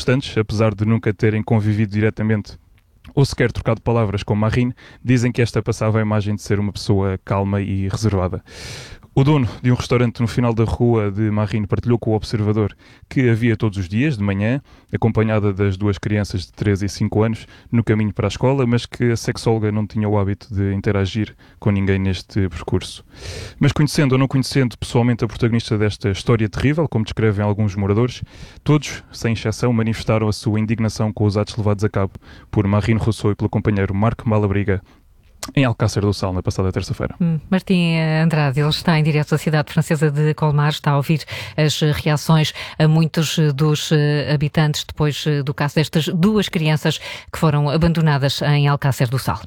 restantes, apesar de nunca terem convivido diretamente ou sequer trocado palavras com Marine, dizem que esta passava a imagem de ser uma pessoa calma e reservada. O dono de um restaurante no final da rua de Marine partilhou com o Observador que a via todos os dias, de manhã, acompanhada das duas crianças de 3 e 5 anos, no caminho para a escola, mas que a sexóloga não tinha o hábito de interagir com ninguém neste percurso. Mas conhecendo ou não conhecendo pessoalmente a protagonista desta história terrível, como descrevem alguns moradores, todos, sem exceção, manifestaram a sua indignação com os atos levados a cabo por Marine Rousseau e pelo companheiro Marco Malabriga, em Alcácer do Sal, na passada terça-feira. Martim Andrade, ele está em direto da cidade francesa de Colmar, está a ouvir as reações a muitos dos habitantes depois do caso destas duas crianças que foram abandonadas em Alcácer do Sal.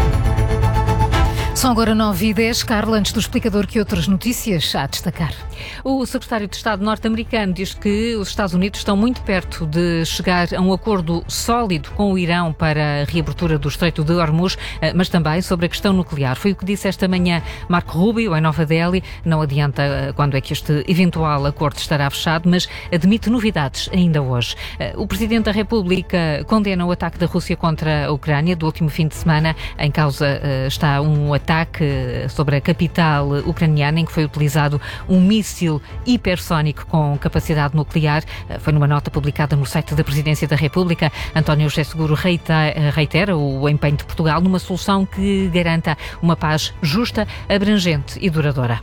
São agora 9h10. Carla, antes do explicador, que outras notícias há a destacar? O secretário de Estado norte-americano diz que os Estados Unidos estão muito perto de chegar a um acordo sólido com o Irão para a reabertura do Estreito de Hormuz, mas também sobre a questão nuclear. Foi o que disse esta manhã Marco Rubio, em Nova Delhi. Não adianta quando é que este eventual acordo estará fechado, mas admite novidades ainda hoje. O Presidente da República condena o ataque da Rússia contra a Ucrânia do último fim de semana. Em causa está um ataque sobre a capital ucraniana, em que foi utilizado um míssil hipersónico com capacidade nuclear. Foi numa nota publicada no site da Presidência da República. António José Seguro reitera o empenho de Portugal numa solução que garanta uma paz justa, abrangente e duradoura.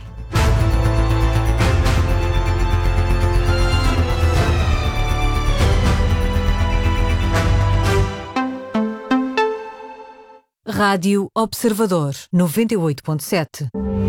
Rádio Observador 98.7.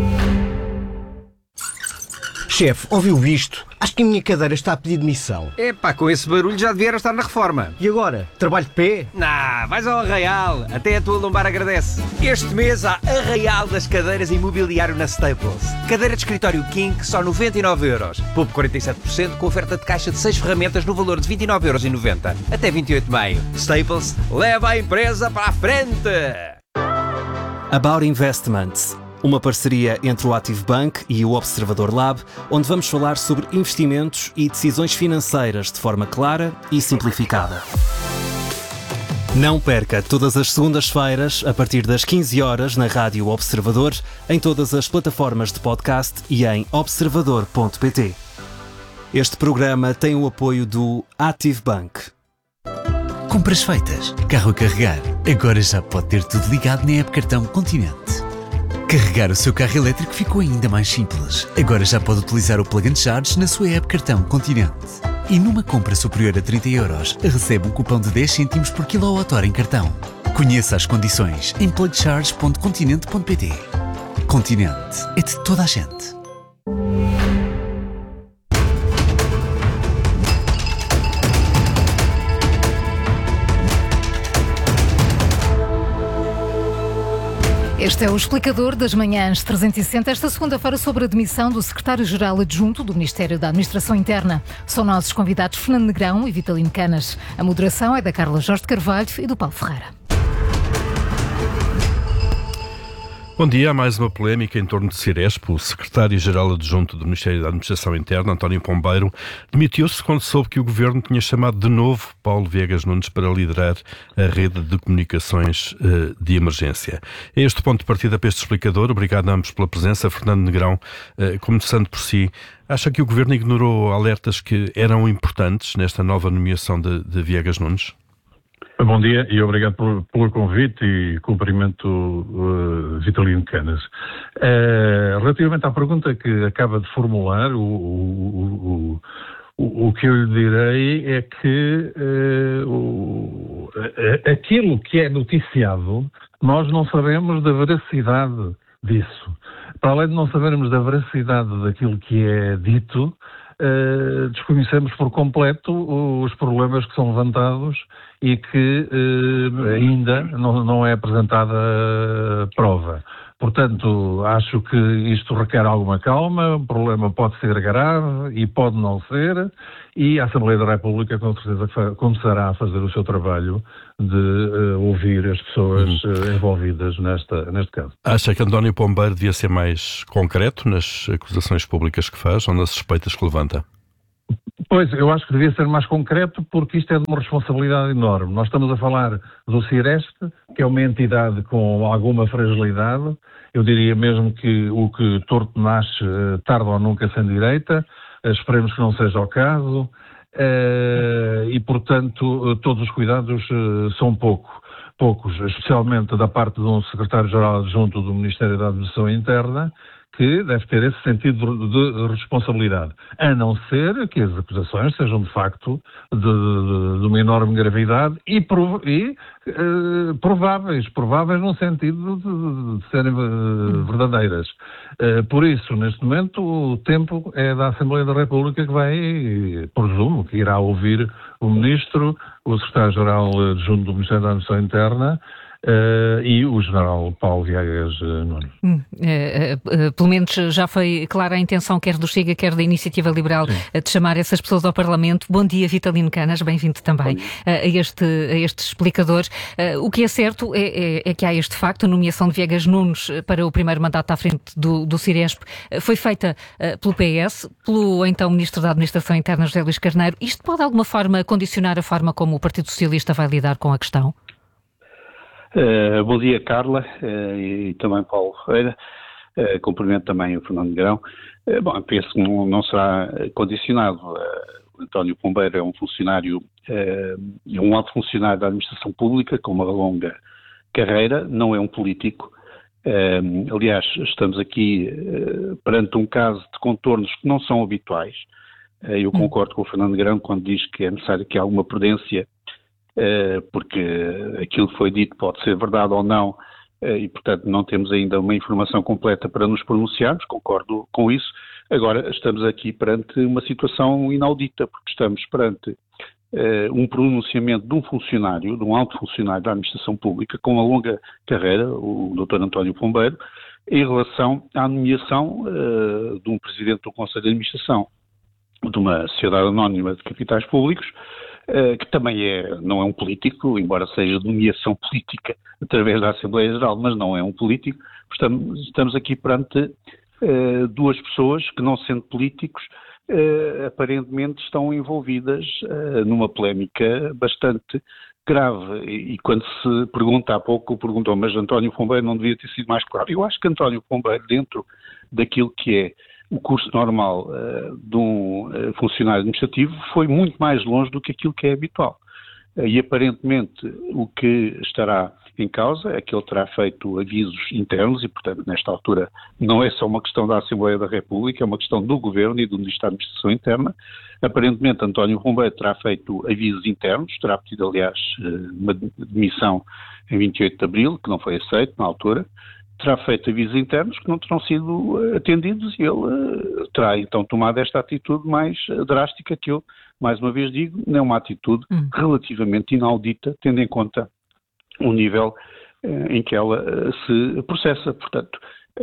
Chefe, ouviu isto? Acho que a minha cadeira está a pedir demissão. Epá, com esse barulho já devia estar na reforma. E agora? Trabalho de pé? Vais ao Arraial. Até a tua lombar agradece. Este mês há Arraial das cadeiras e mobiliário na Staples. Cadeira de escritório King, só 99€. Poupe 47% com oferta de caixa de 6 ferramentas no valor de 29,90€. Até 28 de maio. Staples, leva a empresa para a frente! About Investments, uma parceria entre o Active Bank e o Observador Lab, onde vamos falar sobre investimentos e decisões financeiras de forma clara e simplificada. Não perca todas as segundas-feiras, a partir das 15 horas, na Rádio Observador, em todas as plataformas de podcast e em observador.pt. Este programa tem o apoio do Active Bank. Compras feitas, carro a carregar. Agora já pode ter tudo ligado na app Cartão Continente. Carregar o seu carro elétrico ficou ainda mais simples. Agora já pode utilizar o Plug and Charge na sua app Cartão Continente. E numa compra superior a 30€, recebe um cupom de 10 cêntimos por kWh em cartão. Conheça as condições em plugcharge.continente.pt. Continente é de toda a gente. Este é o explicador das manhãs 360, esta segunda-feira, sobre a demissão do secretário-geral adjunto do Ministério da Administração Interna. São nossos convidados Fernando Negrão e Vitalino Canas. A moderação é da Carla Jorge de Carvalho e do Paulo Ferreira. Bom dia. Há mais uma polémica em torno de Ciresp. O secretário-geral adjunto do Ministério da Administração Interna, António Pombeiro, demitiu-se quando soube que o Governo tinha chamado de novo Paulo Viegas Nunes para liderar a rede de comunicações de emergência. É este o ponto de partida para este explicador. Obrigado a ambos pela presença. Fernando Negrão, começando por si, acha que o Governo ignorou alertas que eram importantes nesta nova nomeação de Viegas Nunes? Bom dia e obrigado pelo convite e cumprimento Vitalino Canas. Relativamente à pergunta que acaba de formular, o que eu lhe direi é que aquilo que é noticiado, nós não sabemos da veracidade disso. Para além de não sabermos da veracidade daquilo que é dito, desconhecemos por completo os problemas que são levantados e que ainda não é apresentada prova. Portanto, acho que isto requer alguma calma, o problema pode ser grave e pode não ser, e a Assembleia da República com certeza começará a fazer o seu trabalho de ouvir as pessoas envolvidas neste caso. Acha que António Pombeiro devia ser mais concreto nas acusações públicas que faz ou nas suspeitas que levanta? Pois, eu acho que devia ser mais concreto porque isto é de uma responsabilidade enorme. Nós estamos a falar do Ciresp, que é uma entidade com alguma fragilidade. Eu diria mesmo que o que torto nasce, tarde ou nunca sem direita. Esperemos que não seja o caso. E, portanto, todos os cuidados são poucos, especialmente da parte de um secretário-geral adjunto do Ministério da Administração Interna, que deve ter esse sentido de responsabilidade, a não ser que as acusações sejam de facto de uma enorme gravidade e prováveis no sentido de serem verdadeiras. Por isso, neste momento, o tempo é da Assembleia da República que vai, presumo, que irá ouvir o Ministro, o Secretário-Geral adjunto do Ministério da Administração Interna, e o general Paulo Viegas Nunes. Pelo menos já foi clara a intenção, quer do Chega, quer da Iniciativa Liberal, de chamar essas pessoas ao Parlamento. Bom dia, Vitalino Canas, bem-vindo também a este explicador. O que é certo é que há este facto, a nomeação de Viegas Nunes para o primeiro mandato à frente do Ciresp foi feita pelo PS, pelo então Ministro da Administração Interna, José Luís Carneiro. Isto pode de alguma forma condicionar a forma como o Partido Socialista vai lidar com a questão? Bom dia, Carla, e também Paulo Ferreira. Cumprimento também o Fernando Negrão. Penso que não será condicionado. António Pombeiro é um funcionário, um alto funcionário da administração pública com uma longa carreira, não é um político. Aliás, estamos aqui perante um caso de contornos que não são habituais. Eu concordo com o Fernando Negrão quando diz que é necessário que há alguma prudência, porque aquilo que foi dito pode ser verdade ou não, e portanto não temos ainda uma informação completa para nos pronunciarmos, concordo com isso. Agora estamos aqui perante uma situação inaudita, porque estamos perante um pronunciamento de um funcionário, de um alto funcionário da administração pública com uma longa carreira, o Dr. António Pombeiro, em relação à nomeação de um presidente do Conselho de Administração de uma sociedade anónima de capitais públicos, que também não é um político, embora seja de nomeação política através da Assembleia Geral, mas não é um político. Estamos aqui perante duas pessoas que, não sendo políticos, aparentemente estão envolvidas numa polémica bastante grave. E quando se pergunta, há pouco perguntou, mas António Pombeiro não devia ter sido mais claro. Eu acho que António Pombeiro, dentro daquilo que é o curso normal de um funcionário administrativo, foi muito mais longe do que aquilo que é habitual. E aparentemente o que estará em causa é que ele terá feito avisos internos e, portanto, nesta altura não é só uma questão da Assembleia da República, é uma questão do Governo e do Ministério da Administração Interna. Aparentemente António Pombeiro terá feito avisos internos, terá pedido, aliás, uma demissão em 28 de Abril, que não foi aceito na altura. Terá feito avisos internos que não terão sido atendidos e ele terá então tomado esta atitude mais drástica que eu, mais uma vez digo, não é uma atitude relativamente inaudita, tendo em conta o nível em que ela se processa. Portanto,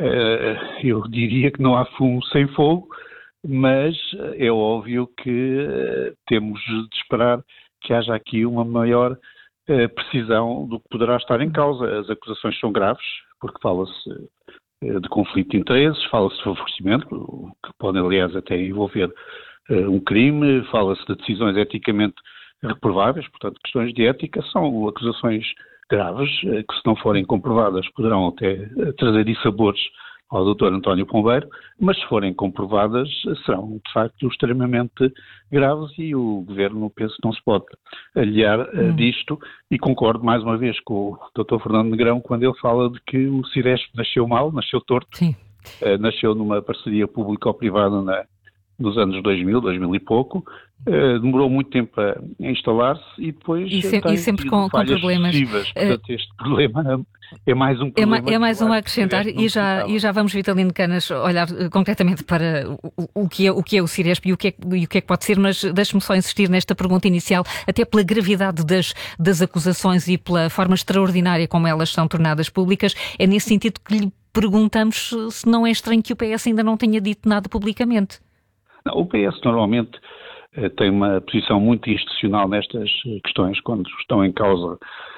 eu diria que não há fumo sem fogo, mas é óbvio que temos de esperar que haja aqui uma maior precisão do que poderá estar em causa. As acusações são graves, porque fala-se de conflito de interesses, fala-se de favorecimento, que pode, aliás, até envolver um crime, fala-se de decisões eticamente reprováveis, portanto, questões de ética são acusações graves, que se não forem comprovadas poderão até trazer dissabores ao Dr. António Pombeiro, mas se forem comprovadas serão de facto extremamente graves e o Governo, penso que não se pode aliar disto, e concordo mais uma vez com o Dr. Fernando Negrão quando ele fala de que o Ciresp nasceu mal, nasceu torto, nasceu numa parceria público-privada nos anos 2000 e pouco, demorou muito tempo a instalar-se e depois e sempre com problemas. Portanto, este problema é mais um problema. É mais um a acrescentar e já vamos, Vitalino Canas, olhar concretamente para o que é o Ciresp e o que é que pode ser, mas deixe-me só insistir nesta pergunta inicial, até pela gravidade das acusações e pela forma extraordinária como elas são tornadas públicas. É nesse sentido que lhe perguntamos se não é estranho que o PS ainda não tenha dito nada publicamente. Não, o PS normalmente tem uma posição muito institucional nestas questões, quando estão em causa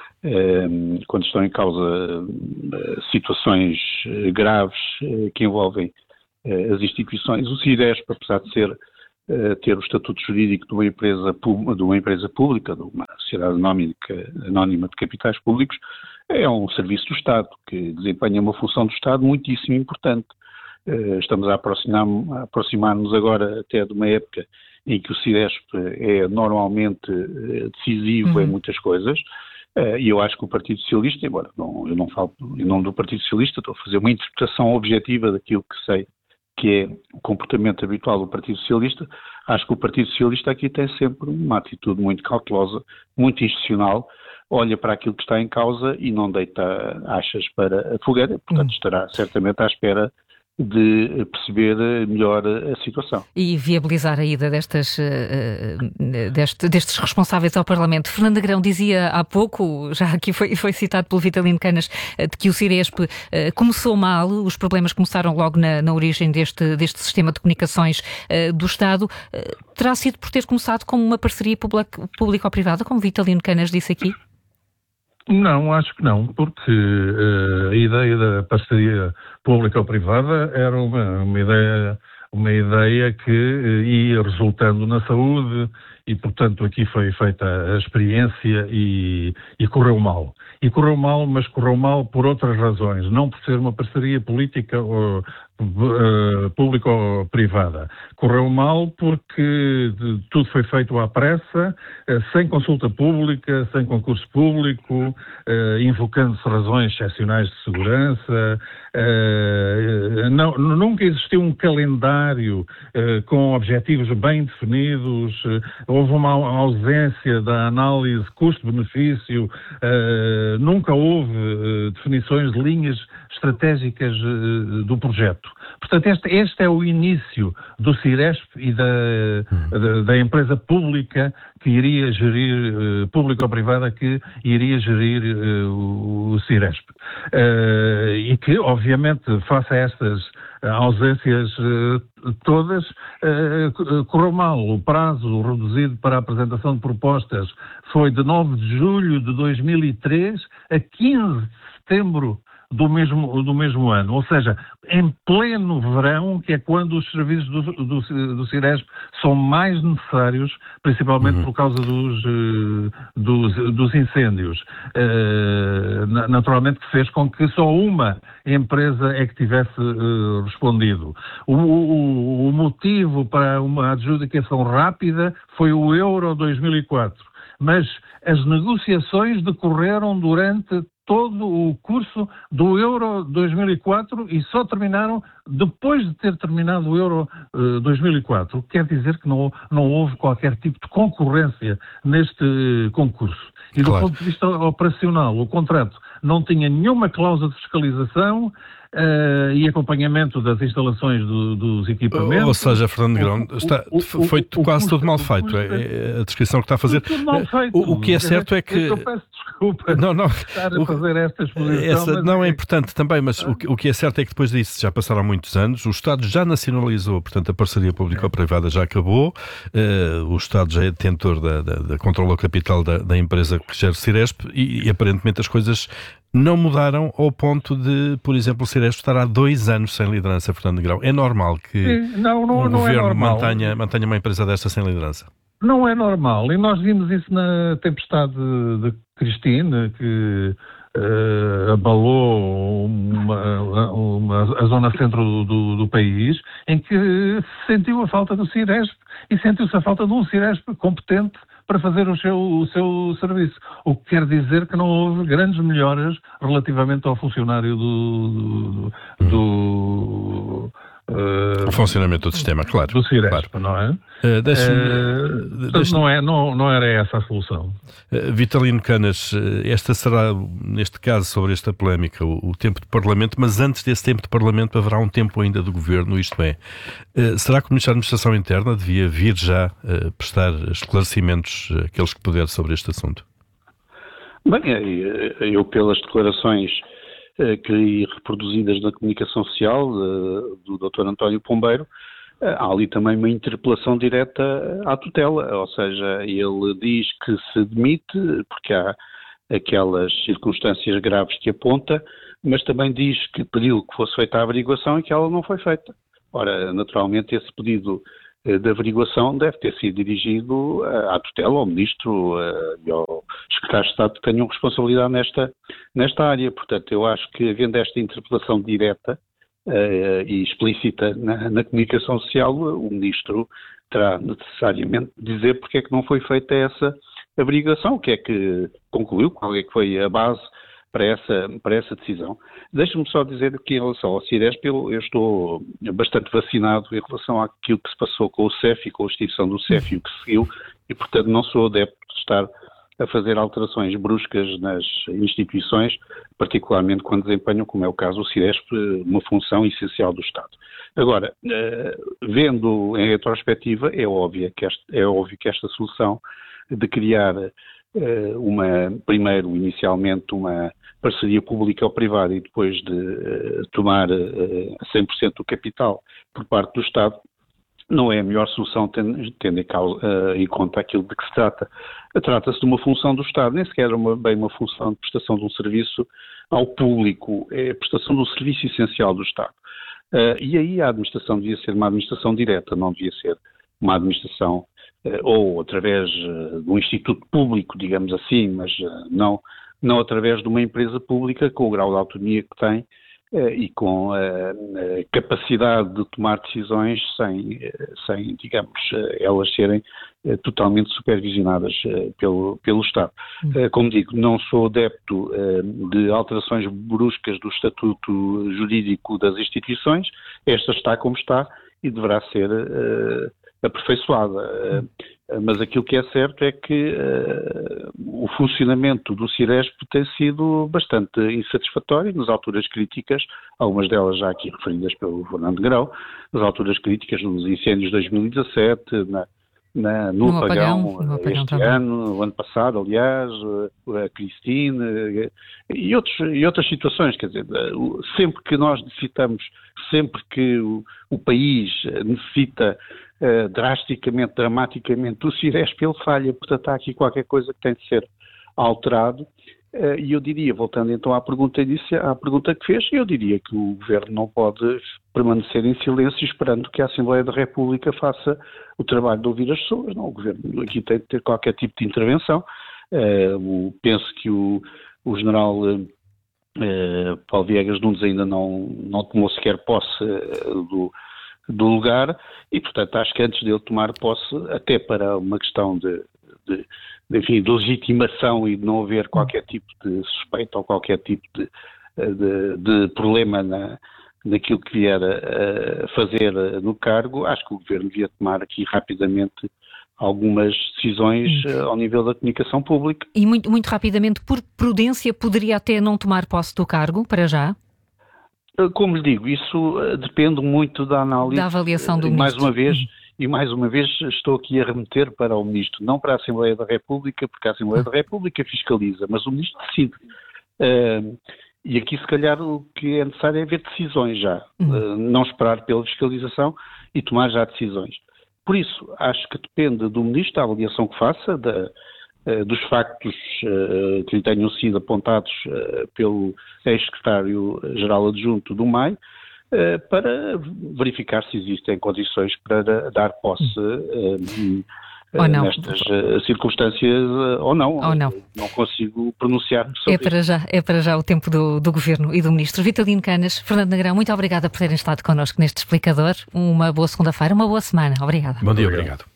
situações graves que envolvem as instituições. O Ciresp, apesar de ser ter o estatuto jurídico de uma empresa pública, de uma sociedade anónima de capitais públicos, é um serviço do Estado, que desempenha uma função do Estado muitíssimo importante. Estamos a aproximar-nos agora até de uma época em que o Ciresp é normalmente decisivo em muitas coisas, e eu acho que o Partido Socialista, embora eu não falo em nome do Partido Socialista, estou a fazer uma interpretação objetiva daquilo que sei que é o comportamento habitual do Partido Socialista, acho que o Partido Socialista aqui tem sempre uma atitude muito cautelosa, muito institucional, olha para aquilo que está em causa e não deita achas para a fogueira, portanto estará certamente à espera de perceber melhor a situação. E viabilizar a ida destes responsáveis ao Parlamento. Fernando Negrão dizia há pouco, já aqui foi citado pelo Vitalino Canas, de que o Ciresp começou mal, os problemas começaram logo na origem deste sistema de comunicações do Estado. Terá sido por ter começado como uma parceria público-privada, como Vitalino Canas disse aqui? Não, acho que não, porque a ideia da parceria pública ou privada era uma ideia que ia resultando na saúde e, portanto, aqui foi feita a experiência e correu mal. E correu mal, mas correu mal por outras razões, não por ser uma parceria política ou pública ou privada. Correu mal porque tudo foi feito à pressa, sem consulta pública, sem concurso público, invocando-se razões excepcionais de segurança. Nunca existiu um calendário com objetivos bem definidos, houve uma ausência da análise custo-benefício, nunca houve definições de linhas estratégicas do projeto. Portanto, este é o início do Ciresp e da empresa pública que iria gerir, pública ou privada, que iria gerir o Ciresp. E que, obviamente, face a estas ausências todas, correu mal. O prazo reduzido para a apresentação de propostas foi de 9 de julho de 2003 a 15 de setembro do mesmo ano, ou seja, em pleno verão, que é quando os serviços do Ciresp são mais necessários, principalmente por causa dos incêndios. Naturalmente que fez com que só uma empresa é que tivesse respondido. O motivo para uma adjudicação rápida foi o Euro 2004, mas as negociações decorreram durante todo o curso do Euro 2004 e só terminaram depois de ter terminado o Euro 2004. Quer dizer que não houve qualquer tipo de concorrência neste concurso. E do ponto de vista operacional, o contrato não tinha nenhuma cláusula de fiscalização e acompanhamento das instalações dos equipamentos. Ou seja, Fernando Negrão, foi quase tudo mal feito. É a descrição que está a fazer. Tudo mal feito. O que é certo é que... Eu peço desculpa estar a fazer esta exposição. Essa não é importante também, mas o que é certo é que depois disso já passaram muitos anos, o Estado já nacionalizou, portanto a parceria público-privada já acabou, o Estado já é detentor da controle ao capital da empresa que gera o Ciresp e aparentemente as coisas não mudaram ao ponto de, por exemplo, o Ciresp estar há 2 anos sem liderança, Fernando Negrão. É normal que o governo mantenha uma empresa desta sem liderança? Não é normal. E nós vimos isso na tempestade de Cristine, que abalou a zona centro do país, em que se sentiu a falta do Ciresp e sentiu-se a falta de um Ciresp competente para fazer o seu serviço. O que quer dizer que não houve grandes melhoras relativamente ao funcionário o funcionamento do sistema, claro. Do Ciresp, claro. Não é? Não era essa a solução. Vitalino Canas, esta será, neste caso, sobre esta polémica, o tempo de Parlamento, mas antes desse tempo de Parlamento haverá um tempo ainda do Governo, isto é, será que o Ministério da Administração Interna devia vir já prestar esclarecimentos, aqueles que puder, sobre este assunto? Bem, eu pelas declarações que reproduzidas na comunicação social do Dr. António Pombeiro, há ali também uma interpelação direta à tutela, ou seja, ele diz que se demite porque há aquelas circunstâncias graves que aponta, mas também diz que pediu que fosse feita a averiguação e que ela não foi feita. Ora, naturalmente esse pedido de averiguação deve ter sido dirigido à tutela, ao Ministro e ao Secretário de Estado que tenham responsabilidade nesta área. Portanto, eu acho que, havendo esta interpelação direta e explícita na comunicação social, o Ministro terá necessariamente de dizer porque é que não foi feita essa averiguação, o que é que concluiu, qual é que foi a base para essa decisão. Deixe-me só dizer que, em relação ao Ciresp, eu estou bastante vacinado em relação àquilo que se passou com o CEF e com a extinção do CEF e o que seguiu, e, portanto, não sou adepto de estar a fazer alterações bruscas nas instituições, particularmente quando desempenham, como é o caso do Ciresp, uma função essencial do Estado. Agora, vendo em retrospectiva, é óbvio que esta solução de criar inicialmente uma parceria pública ou privada e depois de tomar 100% do capital por parte do Estado, não é a melhor solução tendo em conta aquilo de que se trata. Trata-se de uma função do Estado, nem sequer bem uma função de prestação de um serviço ao público, é a prestação de um serviço essencial do Estado. E aí a administração devia ser uma administração direta, não devia ser uma administração ou através de um instituto público, digamos assim, mas não através de uma empresa pública com o grau de autonomia que tem e com a capacidade de tomar decisões sem digamos, elas serem totalmente supervisionadas pelo Estado. Como digo, não sou adepto de alterações bruscas do estatuto jurídico das instituições. Esta está como está e deverá ser aperfeiçoada. Mas aquilo que é certo é que o funcionamento do Ciresp tem sido bastante insatisfatório nas alturas críticas, algumas delas já aqui referidas pelo Fernando Negrão, nas alturas críticas dos incêndios de 2017, no apagão este ano, o ano passado, aliás, a Cristine e outras situações. Quer dizer, sempre que nós necessitamos, sempre que o país necessita dramaticamente do Ciresp, ele falha. Portanto, há aqui qualquer coisa que tem de ser alterado. E eu diria, voltando então à pergunta que fez, eu diria que o Governo não pode permanecer em silêncio esperando que a Assembleia da República faça o trabalho de ouvir as pessoas. Não, o Governo aqui tem de ter qualquer tipo de intervenção. Penso que o general Paulo Viegas Nunes ainda não tomou sequer posse do lugar e, portanto, acho que antes dele tomar posse, até para uma questão de legitimação e de não haver qualquer tipo de suspeita ou qualquer tipo de problema naquilo que vier a fazer no cargo, acho que o Governo devia tomar aqui rapidamente algumas decisões ao nível da comunicação pública. E muito rapidamente, por prudência, poderia até não tomar posse do cargo, para já? Como lhe digo, isso depende muito da análise. Da avaliação do Ministro. Mais uma vez estou aqui a remeter para o Ministro, não para a Assembleia da República, porque a Assembleia da República fiscaliza, mas o Ministro decide. E aqui, se calhar, o que é necessário é haver decisões já, não esperar pela fiscalização e tomar já decisões. Por isso, acho que depende do Ministro, da avaliação que faça, dos factos que lhe tenham sido apontados pelo ex-secretário-geral adjunto do MAI, para verificar se existem condições para dar posse nestas circunstâncias ou não. Não consigo pronunciar-me sobre isso. É para já o tempo do Governo e do Ministro. Vitalino Canas, Fernando Negrão, muito obrigada por terem estado connosco neste explicador. Uma boa segunda-feira, uma boa semana. Obrigada. Bom dia, obrigado.